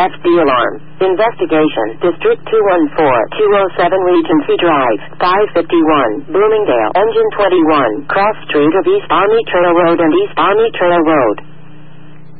FD alarm. Investigation. District 214-207 Regency Drive, 551, Bloomingdale. Engine 21. Cross Street of East Army Trail Road and East Army Trail Road.